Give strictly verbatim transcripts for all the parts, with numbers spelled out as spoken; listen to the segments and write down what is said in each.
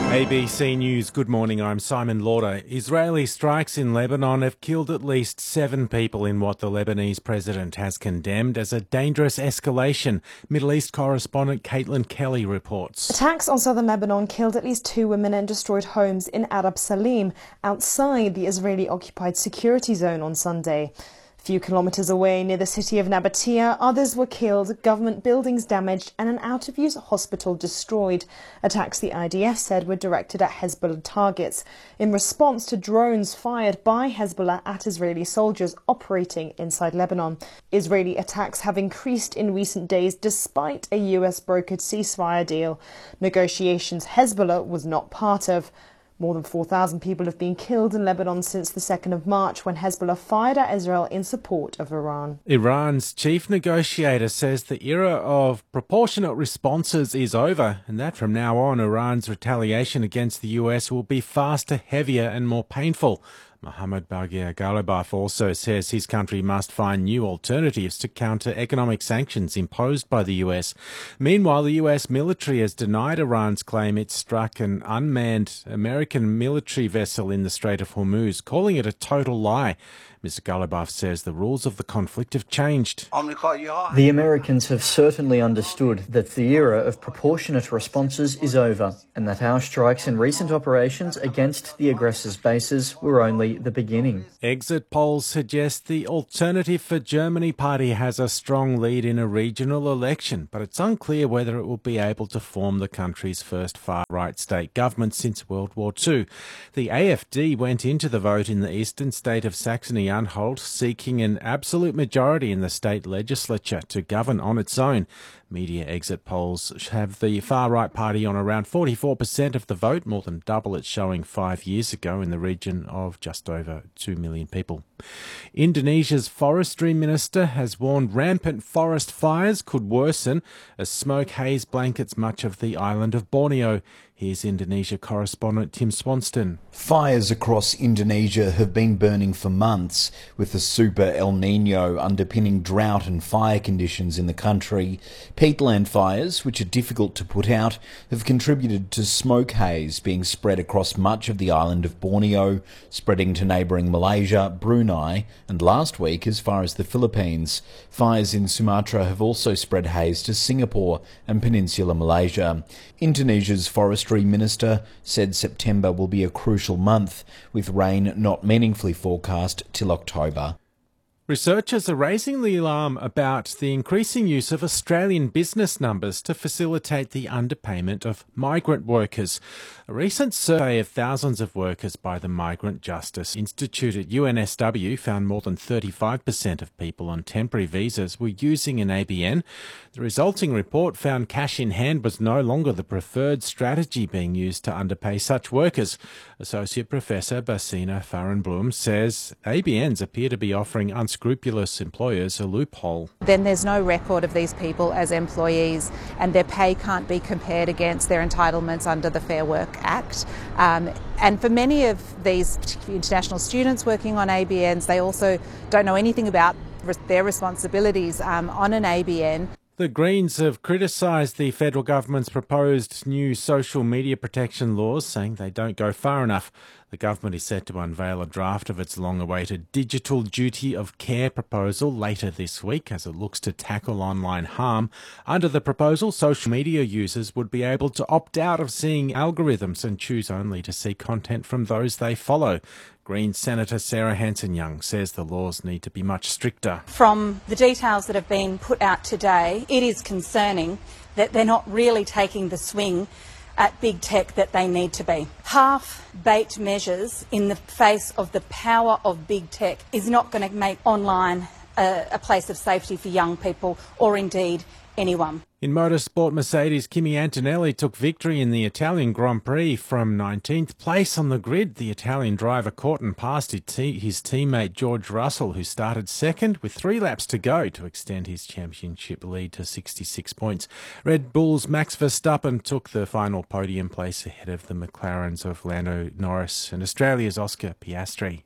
A B C News, good morning, I'm Simon Lauder. Israeli strikes in Lebanon have killed at least seven people in what the Lebanese president has condemned as a dangerous escalation. Middle East correspondent Caitlin Kelly reports. Attacks on southern Lebanon killed at least two women and destroyed homes in Arab Salim, outside the Israeli-occupied security zone on Sunday. A few kilometres away near the city of Nabatea, others were killed, government buildings damaged and an out-of-use hospital destroyed. Attacks, the I D F said, were directed at Hezbollah targets in response to drones fired by Hezbollah at Israeli soldiers operating inside Lebanon. Israeli attacks have increased in recent days despite a U S-brokered ceasefire deal, negotiations Hezbollah was not part of. More than four thousand people have been killed in Lebanon since the second of March when Hezbollah fired at Israel in support of Iran. Iran's chief negotiator says the era of proportionate responses is over and that from now on Iran's retaliation against the U S will be faster, heavier and more painful. Mohammad Bagher Ghalibaf also says his country must find new alternatives to counter economic sanctions imposed by the U S. Meanwhile, the U S military has denied Iran's claim it struck an unmanned American military vessel in the Strait of Hormuz, calling it a total lie. Mister Ghalibaf says the rules of the conflict have changed. The Americans have certainly understood that the era of proportionate responses is over and that our strikes and recent operations against the aggressors' bases were only the beginning. Exit polls suggest the Alternative for Germany party has a strong lead in a regional election, but it's unclear whether it will be able to form the country's first far-right state government since World War Two. The A F D went into the vote in the eastern state of Saxony-Anhalt, seeking an absolute majority in the state legislature to govern on its own. Media exit polls have the far-right party on around forty-four percent of the vote, more than double its showing five years ago in the region of just over two million people. Indonesia's forestry minister has warned rampant forest fires could worsen as smoke haze blankets much of the island of Borneo. Here's Indonesia correspondent Tim Swanston. Fires across Indonesia have been burning for months, with the super El Nino underpinning drought and fire conditions in the country. Peatland fires, which are difficult to put out, have contributed to smoke haze being spread across much of the island of Borneo, spreading to neighbouring Malaysia, Brunei, and last week as far as the Philippines. Fires in Sumatra have also spread haze to Singapore and Peninsular Malaysia. Indonesia's forestry minister said September will be a crucial month, with rain not meaningfully forecast till October. Researchers are raising the alarm about the increasing use of Australian business numbers to facilitate the underpayment of migrant workers. A recent survey of thousands of workers by the Migrant Justice Institute at U N S W found more than thirty-five percent of people on temporary visas were using an A B N. The resulting report found cash in hand was no longer the preferred strategy being used to underpay such workers. Associate Professor Basina Farrenblum says A B Ns appear to be offering unscrupulous employers a loophole. Then there's no record of these people as employees and their pay can't be compared against their entitlements under the Fair Work Act. Um, and for many of these international students working on A B Ns, they also don't know anything about their responsibilities um, on an A B N. The Greens have criticised the federal government's proposed new social media protection laws, saying they don't go far enough. The government is set to unveil a draft of its long-awaited Digital Duty of Care proposal later this week as it looks to tackle online harm. Under the proposal, social media users would be able to opt out of seeing algorithms and choose only to see content from those they follow. Greens Senator Sarah Hanson-Young says the laws need to be much stricter. From the details that have been put out today, it is concerning that they're not really taking the swing at big tech that they need to be. Half-baked measures in the face of the power of big tech is not going to make online a, a place of safety for young people or indeed anyone. In motorsport, Mercedes' Kimi Antonelli took victory in the Italian Grand Prix from nineteenth place on the grid. The Italian driver caught and passed his, te- his teammate George Russell, who started second with three laps to go to extend his championship lead to sixty-six points. Red Bull's Max Verstappen took the final podium place ahead of the McLarens of Lando Norris and Australia's Oscar Piastri.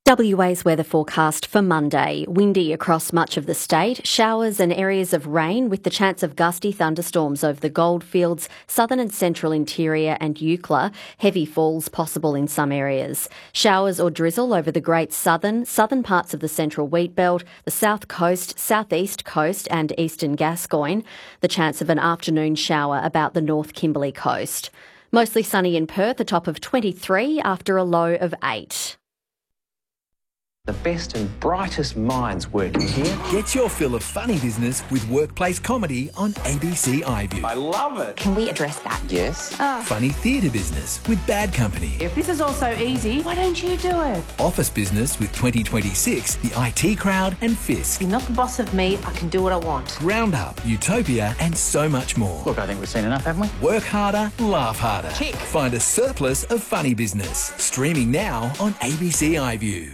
W A's weather forecast for Monday. Windy across much of the state, showers and areas of rain with the chance of gusty thunderstorms over the Goldfields, southern and central interior and Eucla. Heavy falls possible in some areas. Showers or drizzle over the Great Southern, southern parts of the central wheat belt, the south coast, southeast coast and eastern Gascoyne. The chance of an afternoon shower about the North Kimberley coast. Mostly sunny in Perth, a top of twenty-three after a low of eight. The best and brightest minds working here. Get your fill of funny business with workplace comedy on A B C iView. I love it. Can we address that? Yes. Oh. Funny theatre business with Bad Company. If this is all so easy, why don't you do it? Office business with twenty twenty-six, the I T Crowd and Fisk. You're not the boss of me, I can do what I want. Roundup, Utopia and so much more. Look, I think we've seen enough, haven't we? Work harder, laugh harder. Tick. Find a surplus of funny business. Streaming now on A B C iView.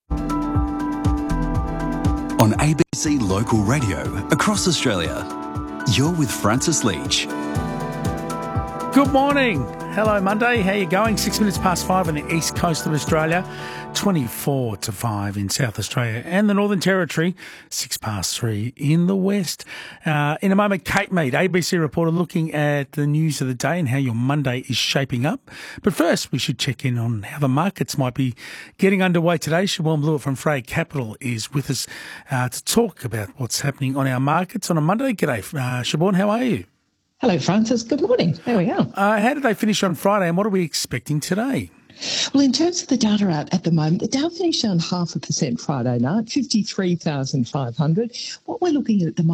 On A B C Local Radio across Australia, you're with Francis Leach. Good morning. Hello, Monday. How you going? Six minutes past five on the east coast of Australia, twenty-four to five in South Australia and the Northern Territory, six past three in the west. Uh, in a moment, Kate Mead, A B C reporter, looking at the news of the day and how your Monday is shaping up. But first, we should check in on how the markets might be getting underway today. Siobhan Blewett from Frey Capital is with us uh, to talk about what's happening on our markets on a Monday. G'day, uh, Siobhan, how are you? Hello, Francis. Good morning. There we go. Uh, how did they finish on Friday and what are we expecting today? Well, in terms of the data out at the moment, the Dow finished down half a percent Friday night, fifty-three thousand five hundred. What we're looking at at the moment